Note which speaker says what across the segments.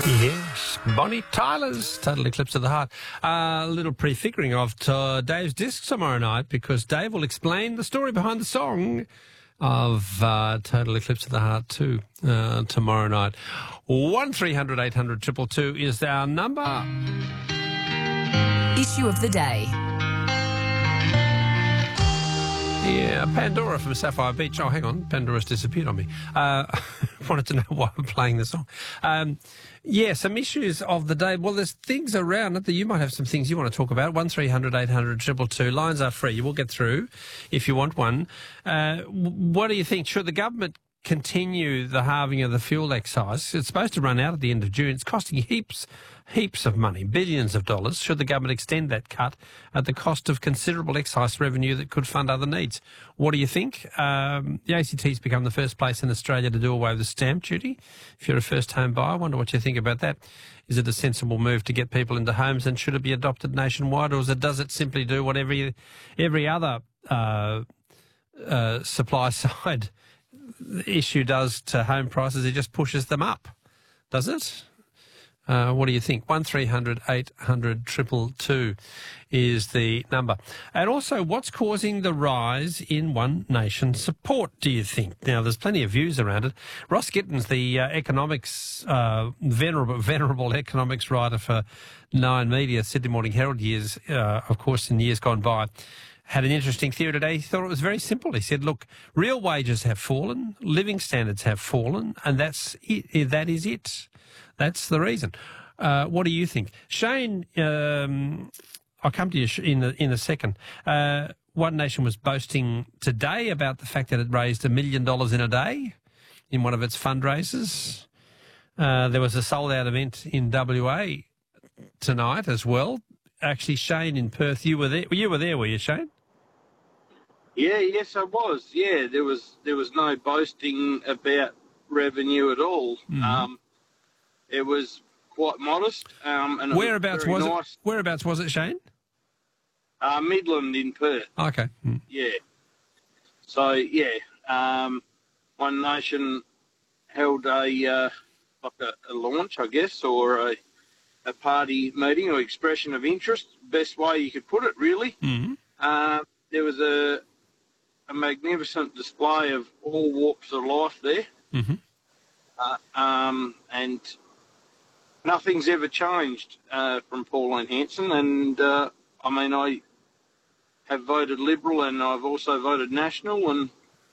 Speaker 1: Yes, Bonnie Tyler's Total Eclipse of the Heart. A little prefiguring of Dave's disc tomorrow night, because Dave will explain the story behind the song of Total Eclipse of the Heart 2 tomorrow night. 1300 800 222 is our number.
Speaker 2: Issue of the day.
Speaker 1: Yeah, Pandora from Sapphire Beach. Oh, hang on. Pandora's disappeared on me. Wanted to know why I'm playing the song. Yeah, some issues of the day. Well, there's things around it that you might have some things you want to talk about. 1300 800 222. Lines are free. You will get through if you want one. What do you think? Should the government continue the halving of the fuel excise? It's supposed to run out at the end of June. It's costing heaps of money, billions of dollars. Should the government extend that cut at the cost of considerable excise revenue that could fund other needs? What do you think? The ACT's become the first place in Australia to do away with the stamp duty. If you're a first home buyer, I wonder what you think about that. Is it a sensible move to get people into homes, and should it be adopted nationwide, or does it simply do what every other supply side issue does to home prices? It just pushes them up, does it? What do you think? 1300 800 222 is the number. And also, what's causing the rise in One Nation support, do you think? Now, there's plenty of views around it. Ross Gittins, the economics, venerable economics writer for Nine Media, Sydney Morning Herald years, of course, in years gone by, had an interesting theory today. He thought it was very simple. He said, look, real wages have fallen, living standards have fallen, and that is it. That's the reason. What do you think? Shane, I'll come to you in a second. One Nation was boasting today about the fact that it raised $1 million in a day in one of its fundraisers. There was a sold-out event in WA tonight as well. Actually, Shane in Perth, you were there. You were there, were you, Shane?
Speaker 3: Yeah, yes, I was. Yeah, there was no boasting about revenue at all. Mm-hmm. It was quite modest. And
Speaker 1: Whereabouts was nice. It? Whereabouts was it, Shane?
Speaker 3: Midland in Perth.
Speaker 1: Okay. Mm.
Speaker 3: Yeah. So One Nation held a launch, I guess, or a party meeting or expression of interest. Best way you could put it, really. Mm-hmm. There was a magnificent display of all walks of life there. Mm-hmm. And nothing's ever changed from Pauline Hanson, and I have voted Liberal, and I've also voted National, and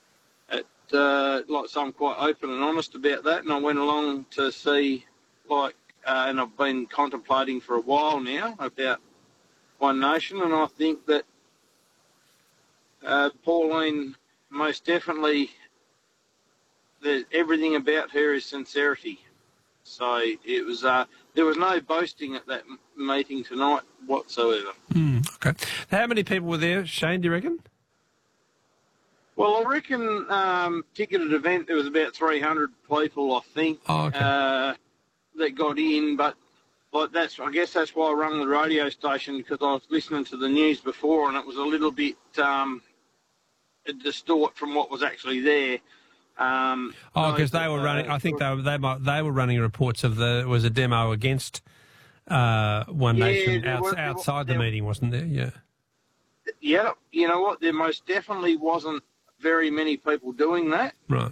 Speaker 3: so I'm quite open and honest about that. And I went along to see, and I've been contemplating for a while now about One Nation, and I think that Pauline most definitely, everything about her is sincerity. So it was. There was no boasting at that meeting tonight whatsoever.
Speaker 1: Okay. How many people were there, Shane, do you reckon?
Speaker 3: Well, I reckon ticketed event, there was about 300 people, I think, that got in. But I guess that's why I rang the radio station, because I was listening to the news before, and it was a little bit distort from what was actually there.
Speaker 1: Because they were running. I think they were running reports of was a demo against One Nation outside the meeting, wasn't there? Yeah.
Speaker 3: Yeah. You know what? There most definitely wasn't very many people doing that.
Speaker 1: Right.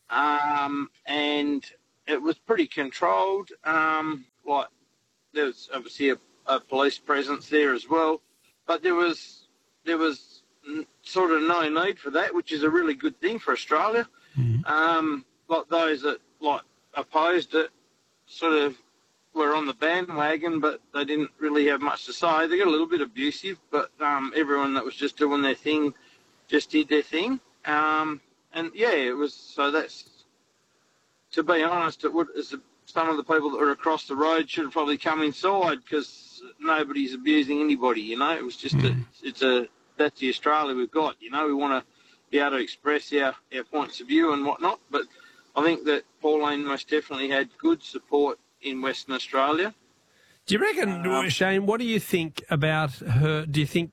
Speaker 3: And it was pretty controlled. There was obviously a police presence there as well, but there was sort of no need for that, which is a really good thing for Australia. Mm-hmm. Those that opposed it sort of were on the bandwagon, but they didn't really have much to say. They got a little bit abusive, but everyone that was just doing their thing just did their thing. It was. So that's, to be honest, some of the people that were across the road should have probably come inside, because nobody's abusing anybody. You know, it was just that's the Australia we've got. You know, we want to be able to express our points of view and whatnot. But I think that Pauline most definitely had good support in Western Australia.
Speaker 1: Do you reckon, Shane? What do you think about her? Do you think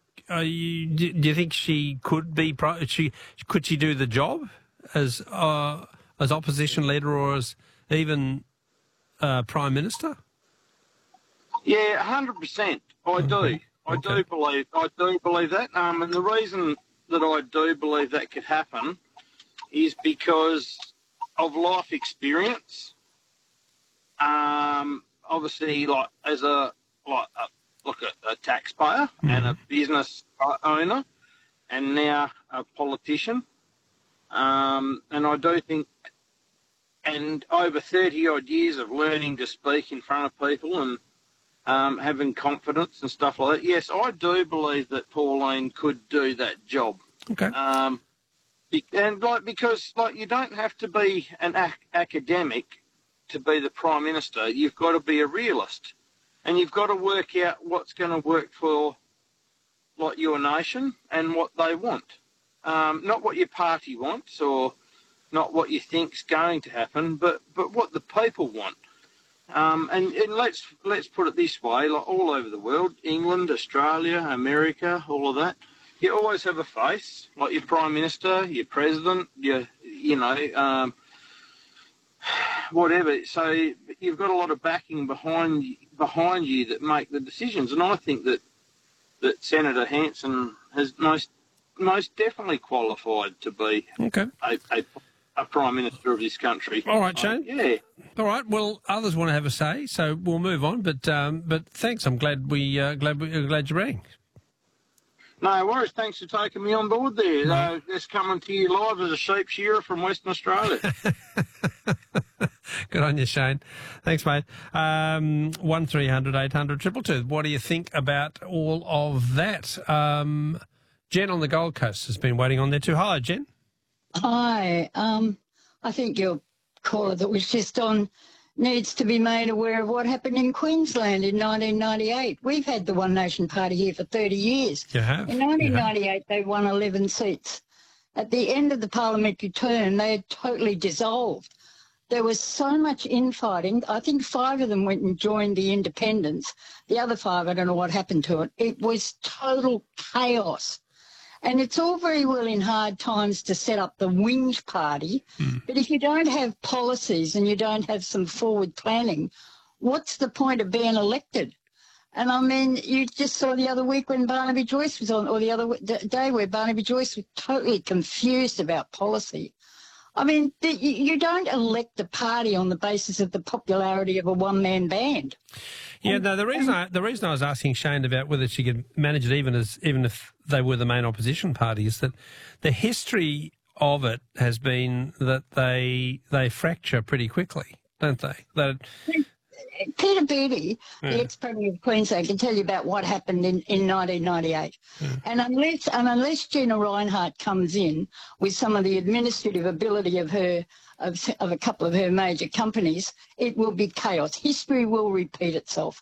Speaker 1: she could be? Could she do the job as opposition leader, or as even Prime Minister?
Speaker 3: Yeah, 100%. I do. I do believe that. And the reason that I do believe that could happen is because of life experience. Obviously, like as a taxpayer and a business owner, and now a politician. And I do think, and over 30 odd years of learning to speak in front of people and having confidence and stuff like that. Yes, I do believe that Pauline could do that job.
Speaker 1: Okay.
Speaker 3: Because you don't have to be an academic to be the Prime Minister. You've got to be a realist, and you've got to work out what's going to work for your nation and what they want, not what your party wants or not what you think's going to happen, but what the people want. And let's put it this way: like all over the world, England, Australia, America, all of that, you always have a face, like your Prime Minister, your President, whatever. So you've got a lot of backing behind you that make the decisions. And I think that Senator Hanson has most definitely qualified to be a Prime Minister of this country.
Speaker 1: All right, Shane.
Speaker 3: Yeah.
Speaker 1: All right. Well, others want to have a say, so we'll move on. But thanks. I'm glad you rang.
Speaker 3: No worries. Thanks for taking me on board there.
Speaker 1: No.
Speaker 3: Just coming to you live as a sheep shearer from Western Australia.
Speaker 1: Good on you, Shane. Thanks, mate. 1300 800 222. What do you think about all of that? Jen on the Gold Coast has been waiting on there too. Hello, Jen.
Speaker 2: Hi. I think your caller that was just on needs to be made aware of what happened in Queensland in 1998. We've had the One Nation Party here for 30 years.
Speaker 1: You have?
Speaker 2: In 1998, they won 11 seats. At the end of the parliamentary term, they had totally dissolved. There was so much infighting. I think 5 of them went and joined the independents. The other 5, I don't know what happened to it. It was total chaos. And it's all very well in hard times to set up the whinge party, but if you don't have policies and you don't have some forward planning, what's the point of being elected? And I mean, you just saw the other week when Barnaby Joyce was on, or the other day where Barnaby Joyce was totally confused about policy. I mean, you don't elect a party on the basis of the popularity of a one-man band.
Speaker 1: Yeah, no. The reason I was asking Shane about whether she could manage it, even if they were the main opposition party, is that the history of it has been that they fracture pretty quickly, don't they?
Speaker 2: Peter Beattie, the ex-Premier of Queensland, can tell you about what happened in 1998. Yeah. And unless Gina Rinehart comes in with some of the administrative ability of a couple of her major companies, it will be chaos. History will repeat itself.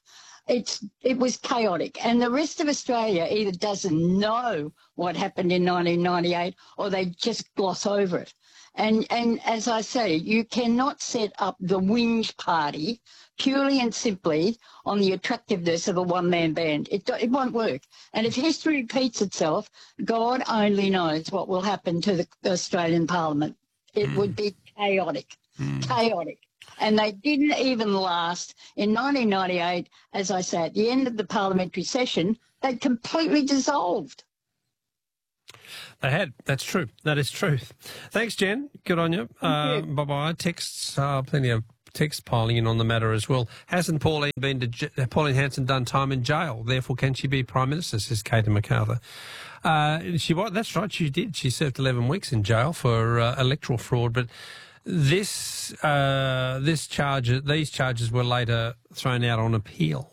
Speaker 2: It was chaotic. And the rest of Australia either doesn't know what happened in 1998 or they just gloss over it. And as I say, you cannot set up the whinge party purely and simply on the attractiveness of a one-man band. It won't work. And if history repeats itself, God only knows what will happen to the Australian Parliament. It would be chaotic, chaotic. And they didn't even last. In 1998, as I say, at the end of the parliamentary session, they completely dissolved.
Speaker 1: They had. That's true. That is true. Thanks, Jen. Good on you. Bye-bye. Texts, plenty of texts piling in on the matter as well. Hasn't Pauline Hanson done time in jail? Therefore, can she be Prime Minister, says Katie MacArthur. That's right, she did. She served 11 weeks in jail for electoral fraud, but these charges were later thrown out on appeal.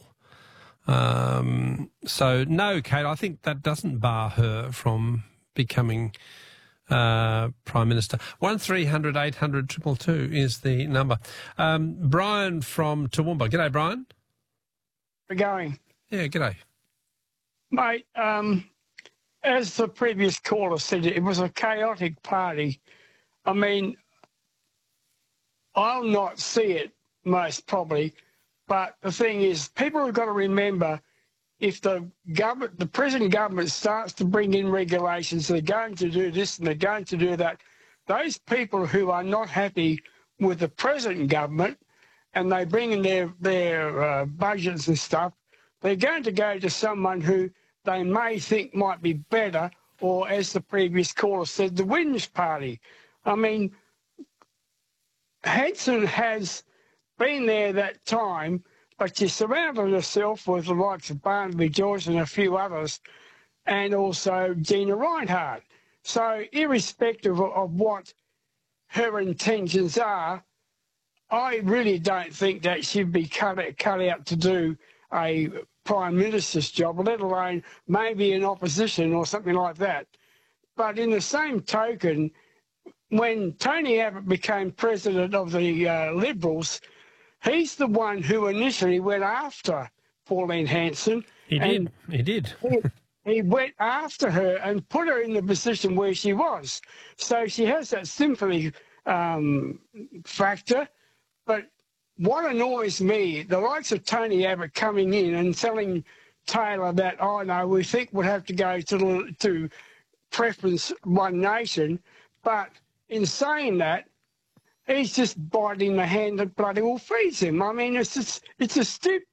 Speaker 1: So, no, Kate, I think that doesn't bar her from becoming Prime Minister. 1300 800 222 is the number. Brian from Toowoomba. G'day, Brian.
Speaker 4: We're going.
Speaker 1: Yeah, g'day.
Speaker 4: Mate, as the previous caller said, it was a chaotic party. I mean, I'll not see it most probably, but the thing is, people have got to remember, if the present government starts to bring in regulations, they're going to do this and they're going to do that, those people who are not happy with the present government and they bring in their budgets and stuff, they're going to go to someone who they may think might be better, or, as the previous caller said, the Wins Party. I mean, Hanson has been there that time, but she surrounded herself with the likes of Barnaby Joyce and a few others, and also Gina Rinehart. So irrespective of what her intentions are, I really don't think that she'd be cut out to do a Prime Minister's job, let alone maybe in opposition or something like that. But in the same token, when Tony Abbott became president of the Liberals, he's the one who initially went after Pauline Hanson. He
Speaker 1: did.
Speaker 4: He went after her and put her in the position where she was. So she has that sympathy factor. But what annoys me, the likes of Tony Abbott coming in and telling Taylor that, oh, no, we think we'll have to go to preference One Nation. But in saying that, he's just biting the hand that bloody well feeds him. I mean, it's a stupid.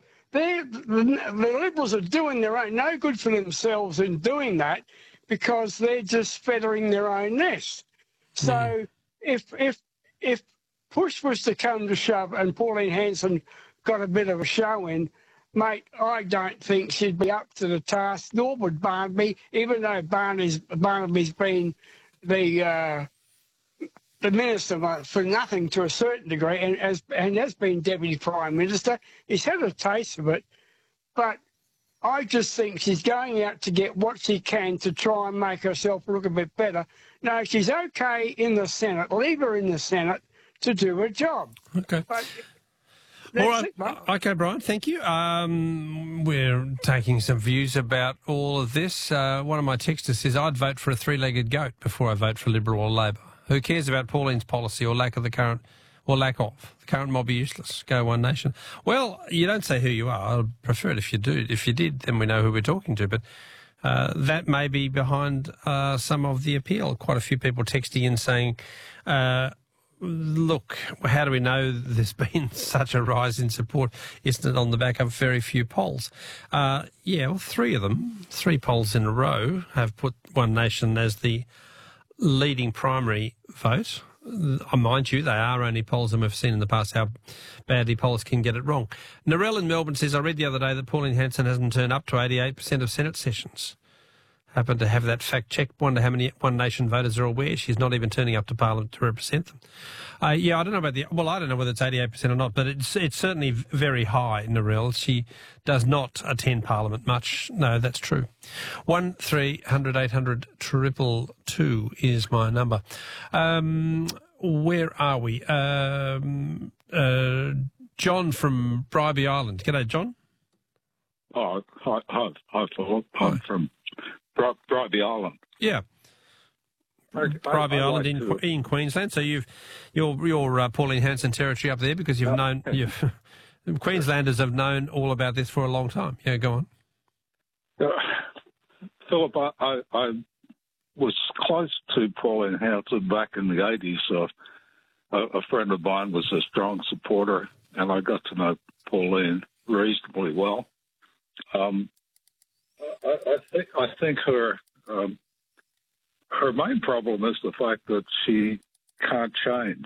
Speaker 4: The Liberals are doing their own no good for themselves in doing that, because they're just feathering their own nest. So if push was to come to shove and Pauline Hanson got a bit of a show in, mate, I don't think she'd be up to the task, nor would Barnaby, even though Barnaby's been the minister for nothing to a certain degree, and has been Deputy Prime Minister. He's had a taste of it, but I just think she's going out to get what she can to try and make herself look a bit better. No, she's okay in the Senate. Leave her in the Senate to do her job.
Speaker 1: Okay.
Speaker 4: But
Speaker 1: all right. Okay, Brian, thank you. We're taking some views about all of this. One of my texters says, I'd vote for a three-legged goat before I vote for Liberal or Labor. Who cares about Pauline's policy or lack of? The current mob are useless. Go One Nation. Well, you don't say who you are. I'd prefer it if you do. If you did, then we know who we're talking to. But that may be behind some of the appeal. Quite a few people texting in saying, look, how do we know there's been such a rise in support? Isn't it on the back of very few polls? Well, three polls in a row have put One Nation as the leading primary vote. Mind you, they are only polls, and we've seen in the past how badly polls can get it wrong. Narelle in Melbourne says, I read the other day that Pauline Hanson hasn't turned up to 88% of Senate sessions. Happen to have that fact checked. Wonder how many One Nation voters are aware she's not even turning up to Parliament to represent them. I don't know about I don't know whether it's 88% or not, but it's certainly very high, Narelle. She does not attend Parliament much. No, that's true. 1300 800 222 is my number. Where are we? John from Bribie Island. G'day, John.
Speaker 5: Oh, hi, Philip. I'm from Bribie Island.
Speaker 1: Yeah. Bribie Island in Queensland. So you're Pauline Hanson territory up there, because you've known Queenslanders have known all about this for a long time. Yeah, go on.
Speaker 5: Philip, I was close to Pauline Hanson back in the 80s. A friend of mine was a strong supporter, and I got to know Pauline reasonably well. I think her main problem is the fact that she can't change.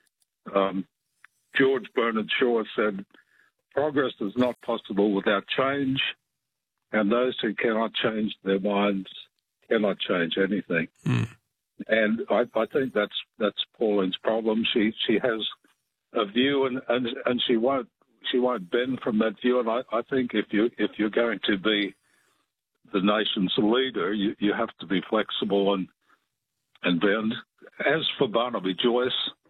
Speaker 5: George Bernard Shaw said, progress is not possible without change, and those who cannot change their minds cannot change anything. And I think that's Pauline's problem. She has a view, and she won't bend from that view. And I think if you're going to be the nation's leader, you have to be flexible and bend. As for Barnaby Joyce,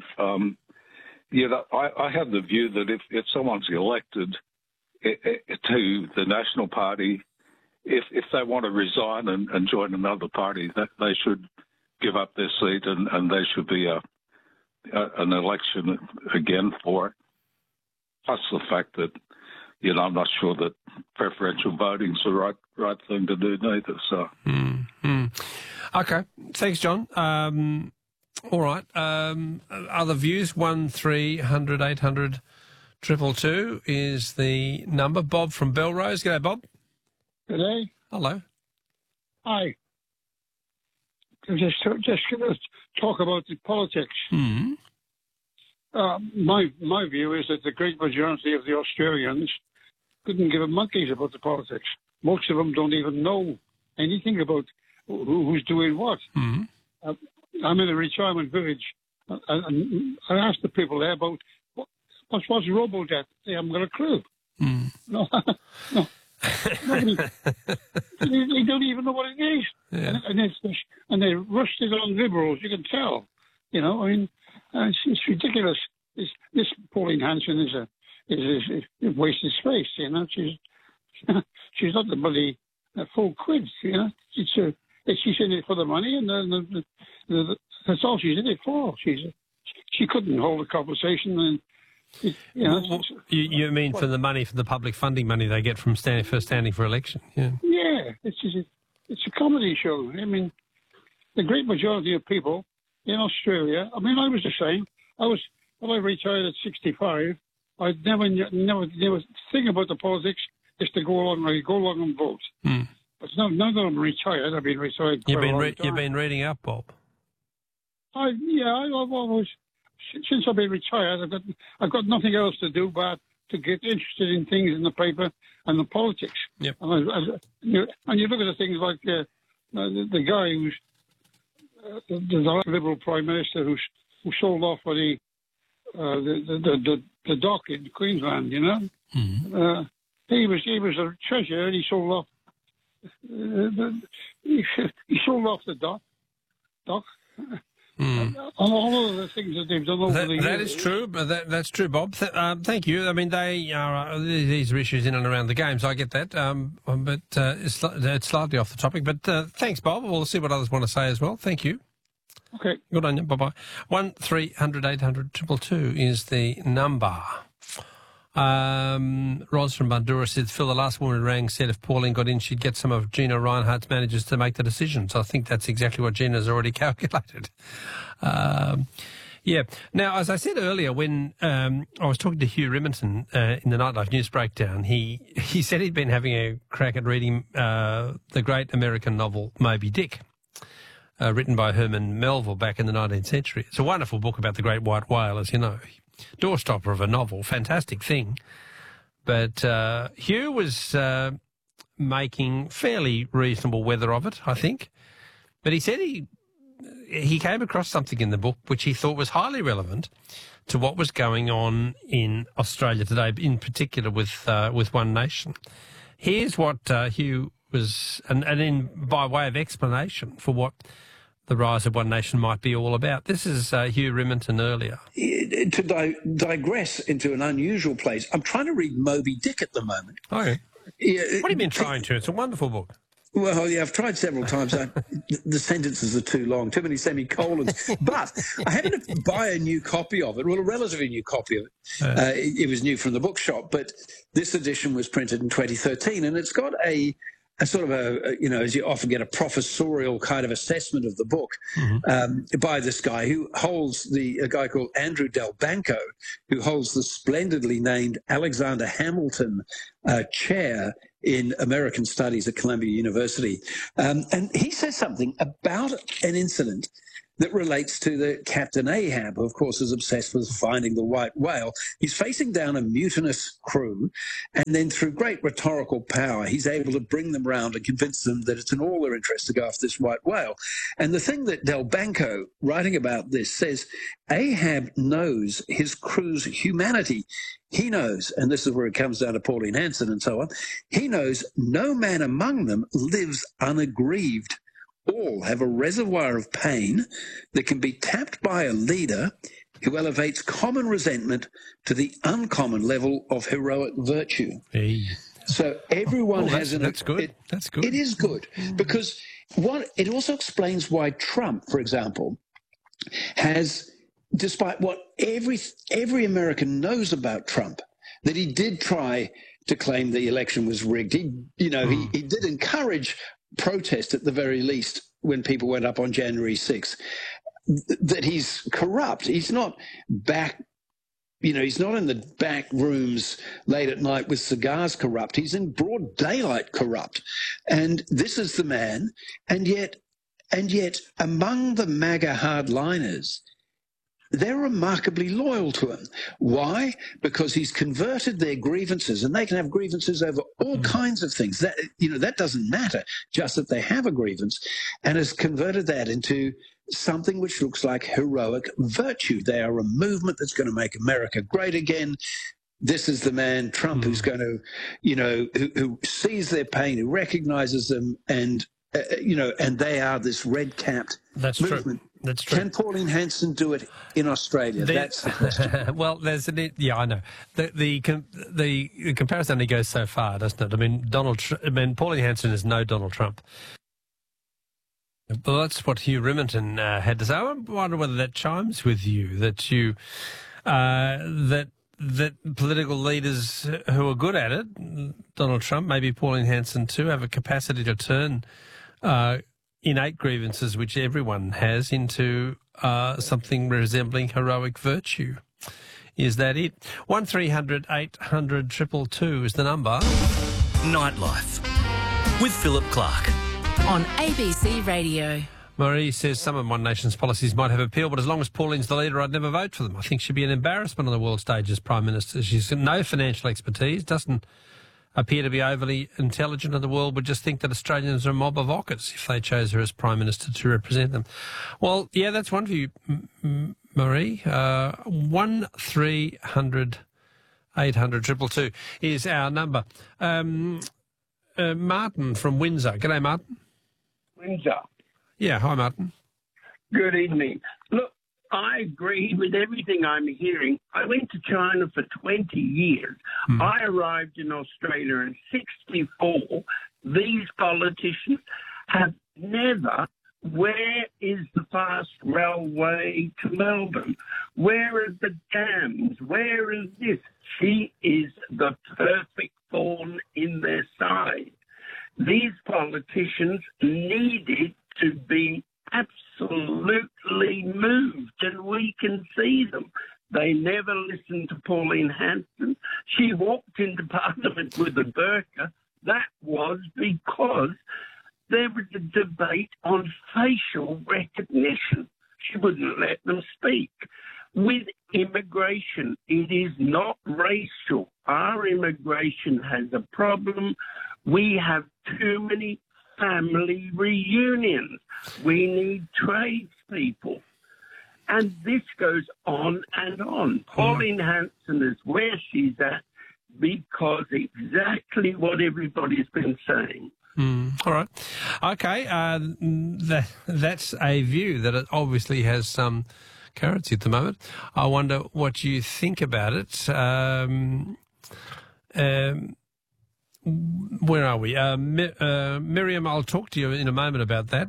Speaker 5: I have the view that if someone's elected to the National Party, if they want to resign and join another party, that they should give up their seat and there should be an election again for it. Plus the fact that, I'm not sure that preferential voting's the right thing to do neither. So.
Speaker 1: Okay. Thanks, John. All right. Other views? 1300 800 222 is the number. Bob from Belrose. G'day, Bob.
Speaker 6: Good day.
Speaker 1: Hello.
Speaker 6: Hi. Just going to talk about the politics.
Speaker 1: Hmm.
Speaker 6: My view is that the great majority of the Australians couldn't give a monkeys about the politics. Most of them don't even know anything about who's doing what.
Speaker 1: Hmm.
Speaker 6: I'm in a retirement village, and I asked the people there about what's Robodebt. They haven't got a clue.
Speaker 1: Hmm.
Speaker 6: No, no. Nobody, they don't even know what it is.
Speaker 1: Yeah.
Speaker 6: And they rushed it on Liberals, you can tell. You know, I mean, it's ridiculous. This Pauline Hanson is a wasted space, you know. She's not the bloody full quid, you know. She's in it for the money, and that's all she's in it for. She couldn't hold a conversation, and you know.
Speaker 1: You mean for the money, for the public funding money they get from standing for election? Yeah.
Speaker 6: Yeah, it's a comedy show. I mean, the great majority of people in Australia. I mean, I was the same. When I retired at 65, I'd never think about the politics. Just to go along and vote.
Speaker 1: Mm.
Speaker 6: But now that I'm retired, I've been retired.
Speaker 1: You've been reading up, Bob.
Speaker 6: I've always, since I've been retired, I've got nothing else to do but to get interested in things in the paper and the politics.
Speaker 1: Yep.
Speaker 6: And you look at the things like the guy who's the Liberal Prime Minister who sold off for the dock in Queensland, you know.
Speaker 1: Mm-hmm.
Speaker 6: He was a treasurer, and he sold off. He sold off the dock.
Speaker 1: Mm.
Speaker 6: All of the things that they've done over the years.
Speaker 1: That is true. That's true, Bob. Thank you. I mean, they are these are issues in and around the games. I get that, but it's slightly off the topic. But thanks, Bob. We'll see what others want to say as well. Thank you.
Speaker 6: Okay.
Speaker 1: Good on you. Bye bye. 1300 800 222 is the number. Ros from Bundoora said, Phil, the last woman who rang said if Pauline got in, she'd get some of Gina Rinehart's managers to make the decisions. I think that's exactly what Gina's already calculated. Yeah. Now, as I said earlier, when I was talking to Hugh Riminton in the Nightlife News Breakdown, he said he'd been having a crack at reading the great American novel Moby Dick, written by Herman Melville back in the 19th century. It's a wonderful book about the great white whale, as you know. Doorstopper of a novel, fantastic thing. But Hugh was making fairly reasonable weather of it, I think. But he said he came across something in the book which he thought was highly relevant to what was going on in Australia today, in particular with One Nation. Here's what Hugh was, and by way of explanation for what the rise of One Nation might be all about. This is Hugh Riminton earlier.
Speaker 7: To digress into an unusual place, I'm trying to read Moby Dick at the moment.
Speaker 1: Oh, yeah.
Speaker 7: Yeah,
Speaker 1: What do you mean trying to? It's a wonderful book.
Speaker 7: Well, yeah, I've tried several times. The sentences are too long, too many semicolons. But I happened to buy a new copy of it, well, a relatively new copy of it. It was new from the bookshop, but this edition was printed in 2013, and it's got a sort of as you often get, a professorial kind of assessment of the book by this guy who holds a guy called Andrew Delbanco, who holds the splendidly named Alexander Hamilton Chair in American Studies at Columbia University. And he says something about an incident that relates to the Captain Ahab, who, of course, is obsessed with finding the white whale. He's facing down a mutinous crew, and then through great rhetorical power, he's able to bring them round and convince them that it's in all their interest to go after this white whale. And the thing that Delbanco, writing about this, says, Ahab knows his crew's humanity. He knows, and this is where it comes down to Pauline Hanson and so on, he knows no man among them lives unaggrieved. All have a reservoir of pain that can be tapped by a leader who elevates common resentment to the uncommon level of heroic virtue.
Speaker 1: Hey.
Speaker 7: So everyone has an...
Speaker 1: That's good. That's good.
Speaker 7: It is good, because it also explains why Trump, for example, has, despite what every American knows about Trump, that he did try to claim the election was rigged. He did encourage protest at the very least when people went up on January 6th, that he's corrupt. He's not back he's not in the back rooms late at night with cigars corrupt. He's in broad daylight corrupt. And this is the man. And yet among the MAGA hardliners, they're remarkably loyal to him. Why? Because he's converted their grievances, and they can have grievances over all kinds of things. That doesn't matter, just that they have a grievance, and has converted that into something which looks like heroic virtue. They are a movement that's going to make America great again. This is the man, Trump, who's going to, who sees their pain, who recognizes them, and they are this red-capped movement.
Speaker 1: True. That's true.
Speaker 7: Can Pauline Hanson do it in Australia? That's the question.
Speaker 1: Well, I know. The comparison only goes so far, doesn't it? I mean, Pauline Hanson is no Donald Trump. Well, that's what Hugh Riminton had to say. I wonder whether that chimes with you, that political leaders who are good at it, Donald Trump, maybe Pauline Hanson too, have a capacity to turn innate grievances, which everyone has, into something resembling heroic virtue. Is that it? 1300 800 222 is the number.
Speaker 8: Nightlife with Philip Clark
Speaker 9: on ABC Radio.
Speaker 1: Marie says some of One Nation's policies might have appeal, but as long as Pauline's the leader, I'd never vote for them. I think she'd be an embarrassment on the world stage as Prime Minister. She's got no financial expertise, doesn't appear to be overly intelligent, and the world would just think that Australians are a mob of ockers if they chose her as Prime Minister to represent them. Well, yeah, that's one view, Marie. 1300 800 222 is our number. Martin from Windsor. G'day, Martin.
Speaker 10: Windsor.
Speaker 1: Yeah, hi, Martin.
Speaker 10: Good evening. Look, I agree with everything I'm hearing. I went to China for 20 years. I arrived in Australia in 1964. These politicians have never. Where is the fast railway to Melbourne? Where are the dams? Where is this? She is the perfect thorn in their side. These politicians needed to be absolutely moved, and we can see them. They never listened to Pauline Hanson. She walked into Parliament with a burqa. That was because there was a debate on facial recognition. She wouldn't let them speak. With immigration, it is not racial. Our immigration has a problem. We have too many family reunions. We need tradespeople. And this goes on and on. Pauline Hanson is where she's at because exactly what everybody's been saying.
Speaker 1: All right. Okay. That's a view that it obviously has some currency at the moment. I wonder what you think about it. Where are we? Miriam, I'll talk to you in a moment about that.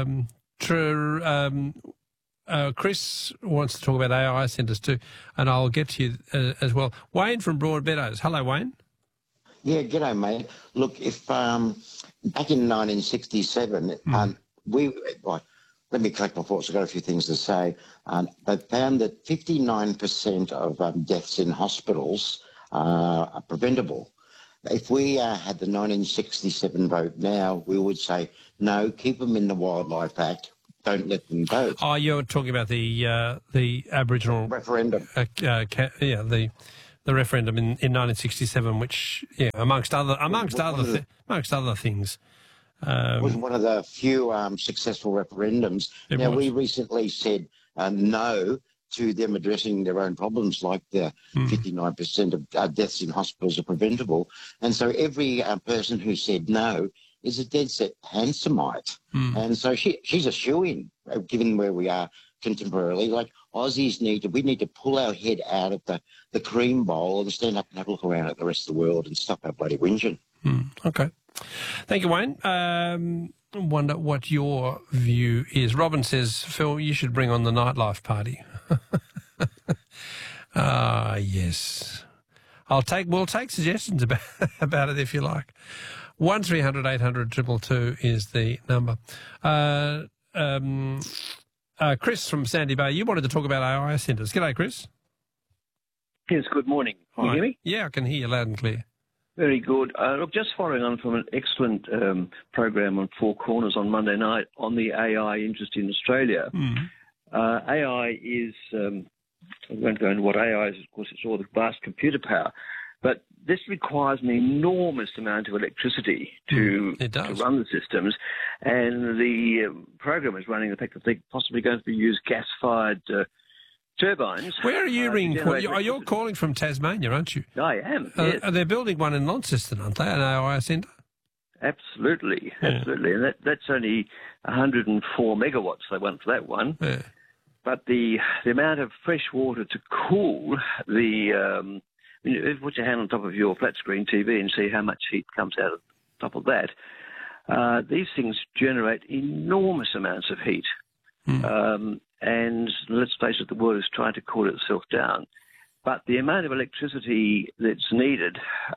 Speaker 1: Chris wants to talk about AI centres too, and I'll get to you as well. Wayne from Broadmeadows. Hello, Wayne.
Speaker 11: Yeah, g'day, mate. Look, if back in 1967, let me collect my thoughts. I've got a few things to say. They found that 59% of deaths in hospitals are preventable. If we had the 1967 vote now, we would say, no, keep them in the Wildlife Act, don't let them vote.
Speaker 1: Oh, you're talking about the Aboriginal
Speaker 11: referendum.
Speaker 1: The referendum in 1967, which, amongst other things.
Speaker 11: It was one of the few successful referendums. We recently said no to them addressing their own problems, like the 59% of deaths in hospitals are preventable. And so every person who said no is a dead set Hansomite. And so she's a shoo-in, given where we are contemporarily. Like Aussies we need to pull our head out of the cream bowl and stand up and have a look around at the rest of the world and stop our bloody whinging.
Speaker 1: Okay. Thank you, Wayne. Wonder what your view is. Robin says, Phil, you should bring on the nightlife party. Yes. We'll take suggestions about it if you like. 1300 800 222 is the number. Chris from Sandy Bay, you wanted to talk about AI centres. G'day, Chris.
Speaker 12: Yes, good morning. Can you hear me?
Speaker 1: Yeah, I can hear you loud and clear.
Speaker 12: Very good. Look, just following on from an excellent program on Four Corners on Monday night on the AI interest in Australia. AI is, I won't go into what AI is, of course, it's all the vast computer power, but this requires an enormous amount of electricity to run the systems, and the program is running the fact that they're possibly going to use gas-fired turbines.
Speaker 1: Where are you ringing? You're calling from Tasmania, aren't you?
Speaker 12: I am, yes.
Speaker 1: They're building one in Launceston, aren't they, an AI centre?
Speaker 12: Absolutely. And that's only 104 megawatts they want for that one.
Speaker 1: Yeah.
Speaker 12: But the amount of fresh water to cool the... put your hand on top of your flat-screen TV and see how much heat comes out of top of that. These things generate enormous amounts of heat. And let's face it, the world is trying to cool itself down. But the amount of electricity that's needed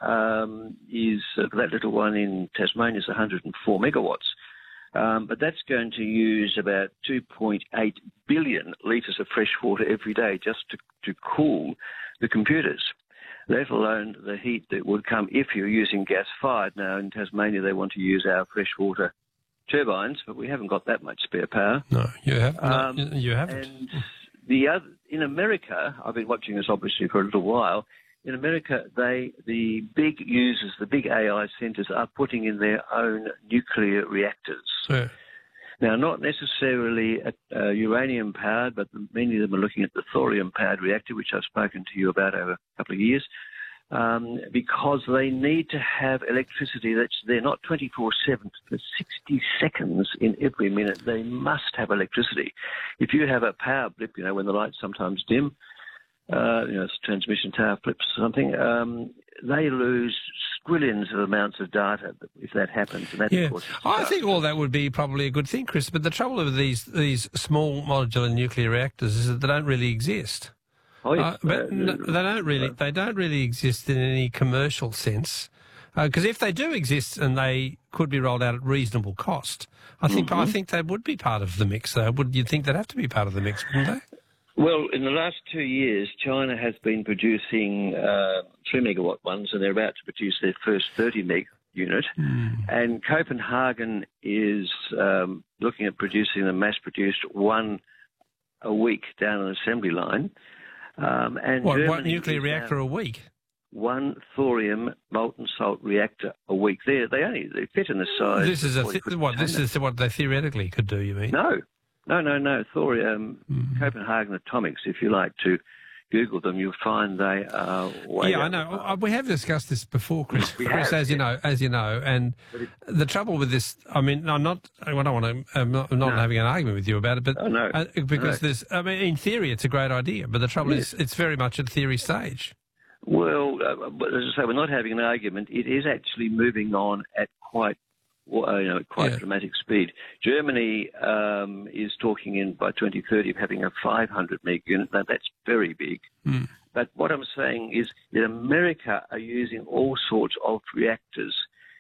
Speaker 12: is, for that little one in Tasmania, is 104 megawatts. But that's going to use about 2.8 billion litres of fresh water every day just to cool the computers, let alone the heat that would come if you're using gas-fired. Now, in Tasmania, they want to use our freshwater turbines, but we haven't got that much spare power.
Speaker 1: No, you haven't. You haven't.
Speaker 12: And in America, I've been watching this obviously for a little while. In America, the big users, the big AI centres, are putting in their own nuclear reactors.
Speaker 1: Yeah.
Speaker 12: Now, not necessarily uranium-powered, but many of them are looking at the thorium-powered reactor, which I've spoken to you about over a couple of years, because they need to have electricity that's there not 24/7, for 60 seconds in every minute. They must have electricity. If you have a power blip, when the lights sometimes dim, it's a transmission tower flips or something, they lose squillions of amounts of data if that happens. And that, of course,
Speaker 1: I think all that would be probably a good thing, Chris, but the trouble with these small modular nuclear reactors is that they don't really exist.
Speaker 12: Oh, yes.
Speaker 1: They don't really exist in any commercial sense. Because if they do exist and they could be rolled out at reasonable cost, I think they would be part of the mix. You'd think they'd have to be part of the mix, wouldn't they?
Speaker 12: Well, in the last 2 years, China has been producing 3 megawatt ones, and they're about to produce their first 30 meg unit. And Copenhagen is looking at producing a mass-produced one a week down an assembly line. And
Speaker 1: one nuclear reactor a week?
Speaker 12: One thorium molten salt reactor a week. They fit in the size.
Speaker 1: This is what they theoretically could do, you mean?
Speaker 12: No. Thorium, Copenhagen Atomics, if you like to Google them, you'll find they are way
Speaker 1: I know. We have discussed this before, Chris. As you know, and the trouble with this, I mean, I'm not having an argument with you about it, but there's, I mean, in theory, it's a great idea, but the trouble is, it's very much at theory stage.
Speaker 12: Well, as I say, we're not having an argument. It is actually moving on at quite dramatic speed. Germany is talking by 2030 of having a 500 meg unit. Now, that's very big. But what I'm saying is that America are using all sorts of reactors,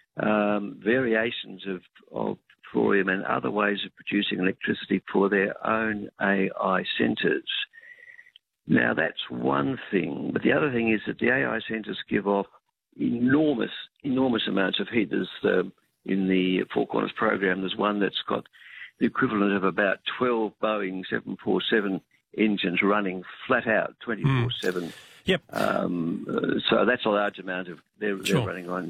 Speaker 12: variations of thorium and other ways of producing electricity for their own AI centres. Now, that's one thing. But the other thing is that the AI centres give off enormous amounts of heat. There's in the Four Corners program, there's one that's got the equivalent of about 12 Boeing 747 engines running flat out 24/7.
Speaker 1: Yep.
Speaker 12: So that's a large amount of they're running on